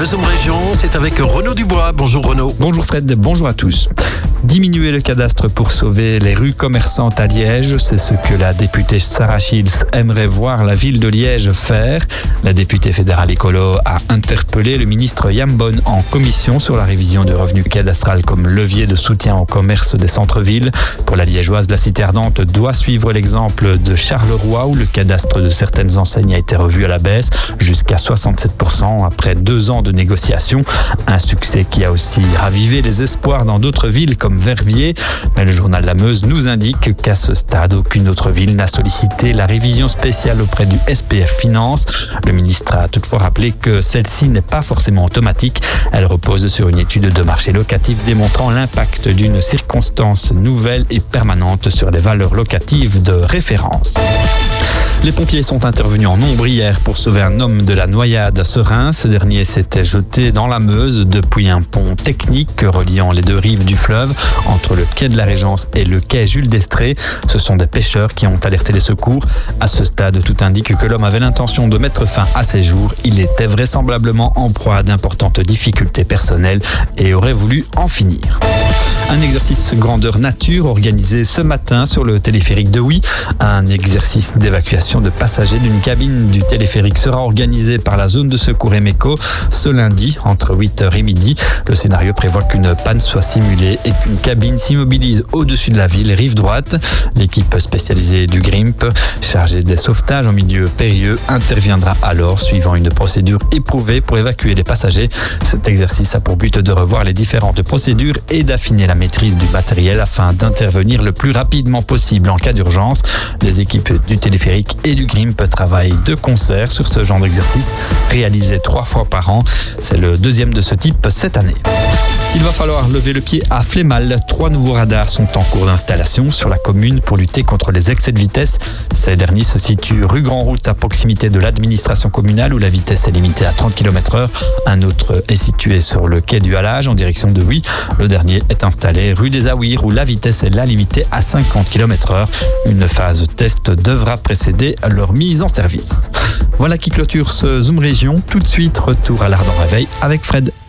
Zoom Région, c'est avec Renaud Dubois. Bonjour Renaud. Bonjour Fred, bonjour à tous. Diminuer le cadastre pour sauver les rues commerçantes à Liège, c'est ce que la députée Sarah Shields aimerait voir la ville de Liège faire. La députée fédérale écolo a interpellé le ministre Yambon en commission sur la révision du revenu cadastral comme levier de soutien au commerce des centres-villes. Pour la liégeoise, la cité ardente doit suivre l'exemple de Charleroi où le cadastre de certaines enseignes a été revu à la baisse jusqu'à 67% après 2 ans de négociations. Un succès qui a aussi ravivé les espoirs dans d'autres villes comme Verviers. Mais le journal La Meuse nous indique qu'à ce stade, aucune autre ville n'a sollicité la révision spéciale auprès du SPF Finance. Le ministre a toutefois rappelé que celle-ci n'est pas forcément automatique. Elle repose sur une étude de marché locatif démontrant l'impact d'une circonstance nouvelle et permanente sur les valeurs locatives de référence. Les pompiers sont intervenus en nombre hier pour sauver un homme de la noyade à Serein. Ce dernier s'était jeté dans la Meuse depuis un pont technique reliant les 2 rives du fleuve entre le quai de la Régence et le quai Jules d'Estrée. Ce sont des pêcheurs qui ont alerté les secours. À ce stade, tout indique que l'homme avait l'intention de mettre fin à ses jours. Il était vraisemblablement en proie d'importantes difficultés personnelles et aurait voulu en finir. Un exercice grandeur nature organisé ce matin sur le téléphérique de Huy. Un exercice d'évacuation de passagers d'une cabine du téléphérique sera organisé par la zone de secours Emeco ce lundi entre 8h et midi. Le scénario prévoit qu'une panne soit simulée et qu'une cabine s'immobilise au-dessus de la ville rive droite. L'équipe spécialisée du GRIMP, chargée des sauvetages en milieu périlleux, interviendra alors suivant une procédure éprouvée pour évacuer les passagers. Cet exercice a pour but de revoir les différentes procédures et d'affiner la maîtrise du matériel afin d'intervenir le plus rapidement possible en cas d'urgence. Les équipes du téléphérique et du GRIMP travaillent de concert sur ce genre d'exercice réalisé 3 fois par an. C'est le 2e de ce type cette année. Il va falloir lever le pied à Flémal. 3 nouveaux radars sont en cours d'installation sur la commune pour lutter contre les excès de vitesse. Ces derniers se situent rue Grand Route à proximité de l'administration communale où la vitesse est limitée à 30 km/h. Un autre est situé sur le quai du Halage en direction de Huy. Le dernier est installé rue des Aouirs où la vitesse est là limitée à 50 km/h. Une phase test devra précéder leur mise en service. Voilà qui clôture ce Zoom Région. Tout de suite, retour à l'Ardent Réveil avec Fred.